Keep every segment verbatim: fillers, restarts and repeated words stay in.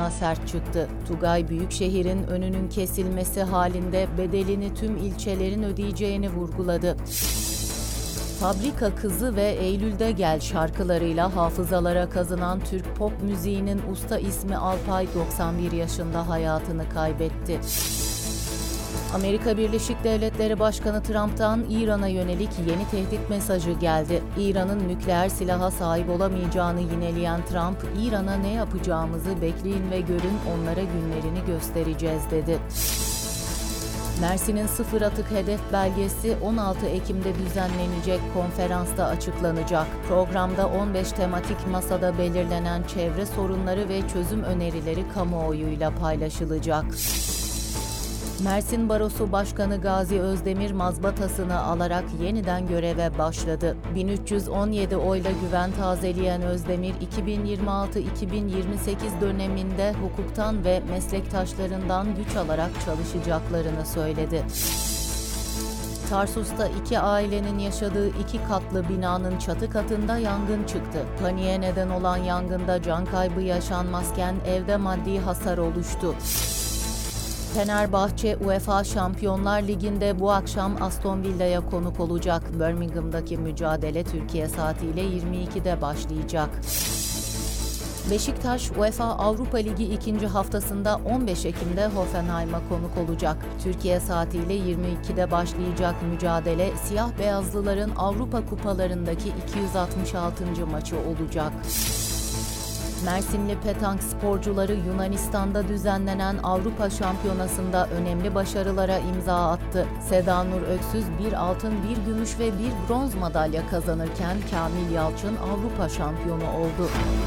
vatandaşına sert çıktı. Tugay Büyükşehir'in önünün kesilmesi halinde bedelini tüm ilçelerin ödeyeceğini vurguladı. Fabrika Kızı ve Eylül'de Gel şarkılarıyla hafızalara kazınan Türk pop müziğinin usta ismi Alpay doksan bir yaşında hayatını kaybetti. Amerika Birleşik Devletleri Başkanı Trump'tan İran'a yönelik yeni tehdit mesajı geldi. İran'ın nükleer silaha sahip olamayacağını yineleyen Trump, İran'a ne yapacağımızı bekleyin ve görün, onlara günlerini göstereceğiz dedi. Mersin'in sıfır atık hedef belgesi on altı Ekim'de düzenlenecek konferansta açıklanacak. Programda on beş tematik masada belirlenen çevre sorunları ve çözüm önerileri kamuoyuyla paylaşılacak. Mersin Barosu Başkanı Gazi Özdemir mazbatasını alarak yeniden göreve başladı. bin üç yüz on yedi oyla güven tazeleyen Özdemir, iki bin yirmi altı iki bin yirmi sekiz döneminde hukuktan ve meslektaşlarından güç alarak çalışacaklarını söyledi. Tarsus'ta iki ailenin yaşadığı iki katlı binanın çatı katında yangın çıktı. Paniğe neden olan yangında can kaybı yaşanmazken evde maddi hasar oluştu. Fenerbahçe UEFA Şampiyonlar Ligi'nde bu akşam Aston Villa'ya konuk olacak. Birmingham'daki mücadele Türkiye saatiyle yirmi ikide başlayacak. Beşiktaş UEFA Avrupa Ligi ikinci haftasında on beş Ekim'de Hoffenheim'a konuk olacak. Türkiye saatiyle yirmi ikide başlayacak mücadele siyah beyazlıların Avrupa kupalarındaki iki yüz altmış altıncı maçı olacak. Mersinli petank sporcuları Yunanistan'da düzenlenen Avrupa Şampiyonası'nda önemli başarılara imza attı. Seda Nur Öksüz bir altın, bir gümüş ve bir bronz madalya kazanırken Kamil Yalçın Avrupa şampiyonu oldu.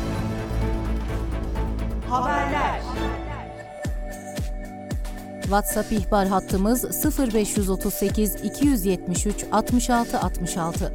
Haberler. WhatsApp ihbar hattımız sıfır beş otuz sekiz iki yüz yetmiş üç altmış altı altmış altı.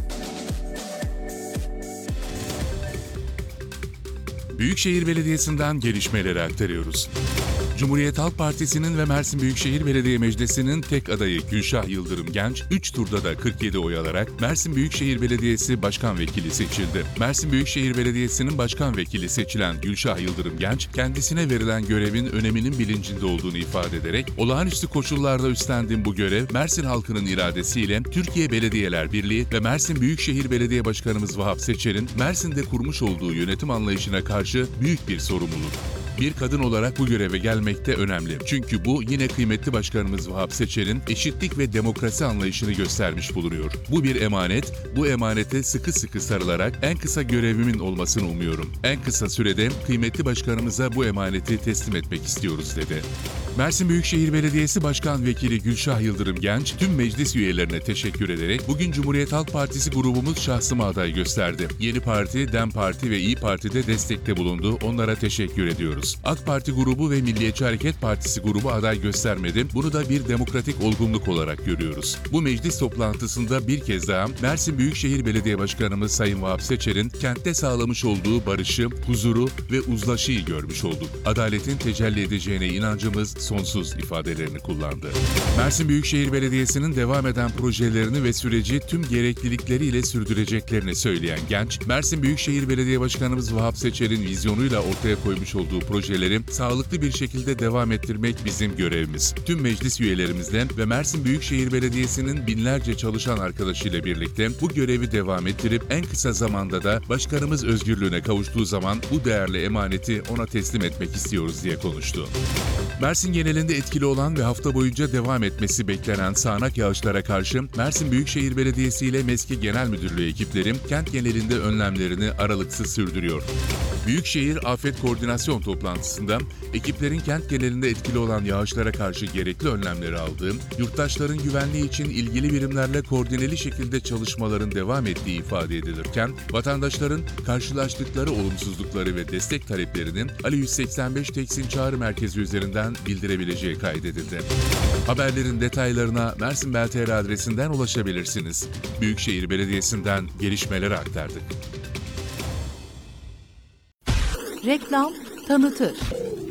Büyükşehir Belediyesi'nden gelişmeleri aktarıyoruz. Cumhuriyet Halk Partisi'nin ve Mersin Büyükşehir Belediye Meclisi'nin tek adayı Gülşah Yıldırım Genç, üç turda da kırk yedi oy alarak Mersin Büyükşehir Belediyesi Başkan Vekili seçildi. Mersin Büyükşehir Belediyesi'nin Başkan Vekili seçilen Gülşah Yıldırım Genç, kendisine verilen görevin öneminin bilincinde olduğunu ifade ederek, olağanüstü koşullarda üstlendiğim bu görev, Mersin halkının iradesiyle Türkiye Belediyeler Birliği ve Mersin Büyükşehir Belediye Başkanımız Vahap Seçer'in Mersin'de kurmuş olduğu yönetim anlayışına karşı büyük bir sorumluluk. Bir kadın olarak bu göreve gelmekte önemli. Çünkü bu yine kıymetli başkanımız Vahap Seçer'in eşitlik ve demokrasi anlayışını göstermiş bulunuyor. Bu bir emanet, bu emanete sıkı sıkı sarılarak en kısa görevimin olmasını umuyorum. En kısa sürede kıymetli başkanımıza bu emaneti teslim etmek istiyoruz dedi. Mersin Büyükşehir Belediyesi Başkan Vekili Gülşah Yıldırım Genç, tüm meclis üyelerine teşekkür ederek bugün Cumhuriyet Halk Partisi grubumuz şahsıma aday gösterdi. Yeni Parti, DEM Parti ve İYİ Parti'de destekte bulundu. Onlara teşekkür ediyoruz. AK Parti grubu ve Milliyetçi Hareket Partisi grubu aday göstermedi. Bunu da bir demokratik olgunluk olarak görüyoruz. Bu meclis toplantısında bir kez daha Mersin Büyükşehir Belediye Başkanımız Sayın Vahap Seçer'in kentte sağlamış olduğu barışı, huzuru ve uzlaşıyı görmüş olduk. Adaletin tecelli edeceğine inancımız sonsuz ifadelerini kullandı. Mersin Büyükşehir Belediyesi'nin devam eden projelerini ve süreci tüm gereklilikleriyle sürdüreceklerini söyleyen Genç, Mersin Büyükşehir Belediye Başkanımız Vahap Seçer'in vizyonuyla ortaya koymuş olduğu projeleri sağlıklı bir şekilde devam ettirmek bizim görevimiz. Tüm meclis üyelerimizle ve Mersin Büyükşehir Belediyesi'nin binlerce çalışan arkadaşıyla birlikte bu görevi devam ettirip en kısa zamanda da başkanımız özgürlüğüne kavuştuğu zaman bu değerli emaneti ona teslim etmek istiyoruz diye konuştu. Mersin genelinde etkili olan ve hafta boyunca devam etmesi beklenen sağanak yağışlara karşı Mersin Büyükşehir Belediyesi ile MESKİ Genel Müdürlüğü ekipleri kent genelinde önlemlerini aralıksız sürdürüyor. Büyükşehir Afet Koordinasyon toplantısında ekiplerin kent genelinde etkili olan yağışlara karşı gerekli önlemleri aldığı, yurttaşların güvenliği için ilgili birimlerle koordineli şekilde çalışmaların devam ettiği ifade edilirken, vatandaşların karşılaştıkları olumsuzlukları ve destek taleplerinin Ali yüz seksen beş Teksin Çağrı Merkezi üzerinden bildirebileceği kaydedildi. Haberlerin detaylarına Mersin Bel T R adresinden ulaşabilirsiniz. Büyükşehir Belediyesi'nden gelişmeleri aktardık. Reklam tanıtır.